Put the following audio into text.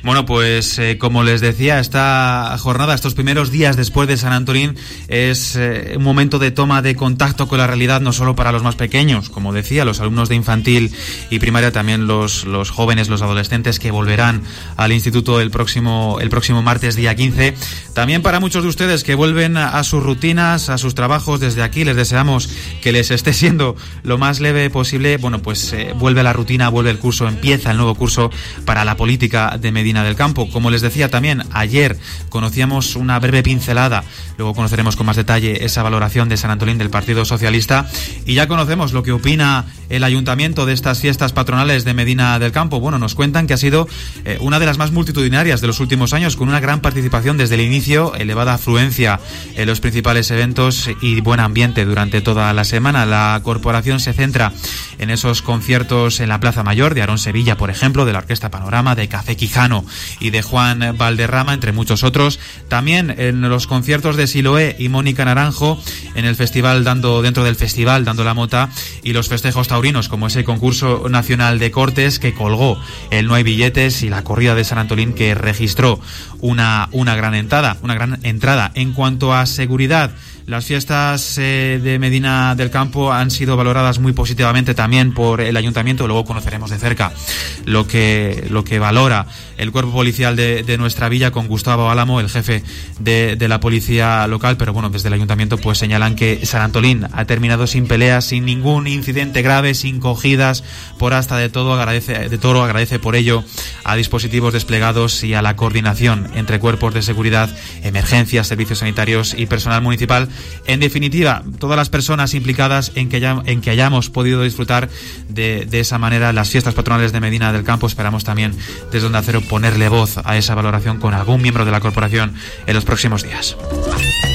Bueno, pues como les decía, esta jornada, estos primeros días después de San Antolín, es un momento de toma de contacto con la realidad, no solo para los más pequeños, como decía, los alumnos de infantil y primaria, también los jóvenes, los adolescentes que volverán al instituto el próximo martes, día 15. También para muchos de ustedes que vuelven a sus rutinas, a sus trabajos. Desde aquí les deseamos que les esté siendo lo más leve posible. Bueno, pues vuelve la rutina, vuelve el curso, empieza el nuevo curso para la política de Medina del Campo. Como les decía también, ayer conocíamos una breve pincelada, luego conoceremos con más detalle esa valoración de San Antolín del Partido Socialista, y ya conocemos lo que opina el ayuntamiento de estas fiestas patronales de Medina del Campo. Bueno, nos cuentan que ha sido una de las más multitudinarias de los últimos años, con una gran participación desde el inicio, elevada afluencia en los principales eventos y buen ambiente durante toda la semana. La corporación se centra en esos conciertos en la Plaza Mayor de Aarón Sevilla, por ejemplo, de la Orquesta Panorama, de Café Quijano y de Juan Valderrama, entre muchos otros. También en los conciertos de Siloé y Mónica Naranjo, en el festival dentro del festival Dando la Mota, y los festejos taurinos, como ese concurso nacional de cortes que colgó el No hay billetes, y la corrida de San Antolín, que registró una gran entrada. En cuanto a seguridad, las fiestas de Medina del Campo han sido valoradas muy positivamente también por el ayuntamiento. Luego conoceremos de cerca lo que valora el cuerpo policial de nuestra villa, con Gustavo Álamo, el jefe de la policía local. Pero bueno, desde el ayuntamiento pues señalan que San Antolín ha terminado sin peleas, sin ningún incidente grave, sin cogidas por asta de toro. Agradece por ello a dispositivos desplegados y a la coordinación entre cuerpos de seguridad, emergencias, servicios sanitarios y personal municipal. En definitiva, todas las personas implicadas en que hayamos podido disfrutar de esa manera las fiestas patronales de Medina del Campo. Esperamos también desde Onda Cero ponerle voz a esa valoración con algún miembro de la corporación en los próximos días.